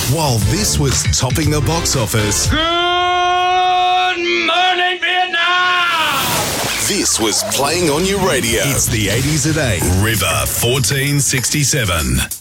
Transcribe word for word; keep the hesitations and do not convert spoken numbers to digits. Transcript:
While this was topping the box office, Good morning, Vietnam! This was playing on your radio. It's the eighties at eight. River fourteen sixty-seven.